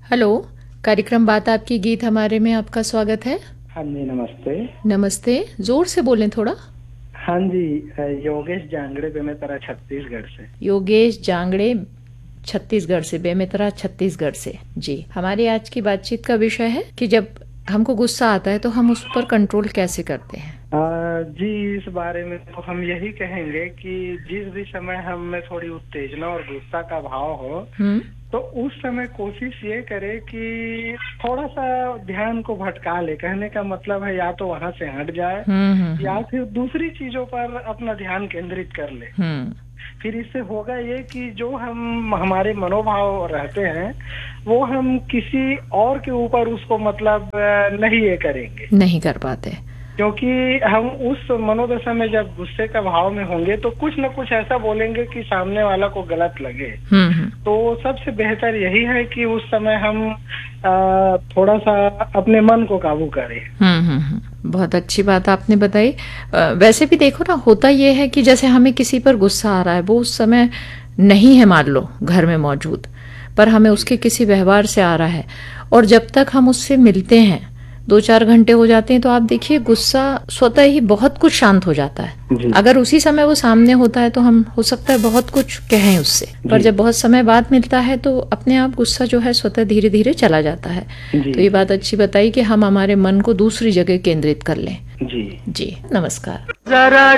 Hello, कार्यक्रम बात आपकी गीत हमारे में आपका स्वागत है। हाँ जी, नमस्ते। नमस्ते, जोर से बोलें थोड़ा। हाँ जी, योगेश जांगड़े बेमेतरा छत्तीसगढ़ से। योगेश जांगड़े छत्तीसगढ़ से, बेमेतरा छत्तीसगढ़ से। जी, हमारी आज की बातचीत का विषय है कि जब हमको गुस्सा आता है तो हम उस पर कंट्रोल कैसे करते हैं। जी, इस बारे में तो हम यही कहेंगे कि जिस भी समय हम में थोड़ी उत्तेजना और गुस्सा का भाव हो, तो उस समय कोशिश ये करे कि थोड़ा सा ध्यान को भटका ले। कहने का मतलब है या तो वहां से हट जाए या फिर दूसरी चीजों पर अपना ध्यान केंद्रित कर ले। फिर इससे होगा ये कि जो हम हमारे मनोभाव रहते हैं वो हम किसी और के ऊपर उसको मतलब नहीं ये करेंगे, नहीं कर पाते, क्योंकि हम उस मनोदशा में जब गुस्से का भाव में होंगे तो कुछ न कुछ ऐसा बोलेंगे कि सामने वाला को गलत लगे। तो सबसे बेहतर यही है कि उस समय हम थोड़ा सा अपने मन को काबू करें। बहुत अच्छी बात आपने बताई। वैसे भी देखो ना, होता ये है कि जैसे हमें किसी पर गुस्सा आ रहा है, वो उस समय नहीं है मान लो घर में मौजूद, पर हमें उसके किसी व्यवहार से आ रहा है, और जब तक हम उससे मिलते हैं 2-4 घंटे हो जाते हैं तो आप देखिए गुस्सा स्वतः ही बहुत कुछ शांत हो जाता है। अगर उसी समय वो सामने होता है तो हम हो सकता है बहुत कुछ कहें उससे, पर जब बहुत समय बाद मिलता है तो अपने आप गुस्सा जो है स्वतः धीरे धीरे चला जाता है। तो ये बात अच्छी बताई कि हम हमारे मन को दूसरी जगह केंद्रित कर लें। जी, नमस्कार।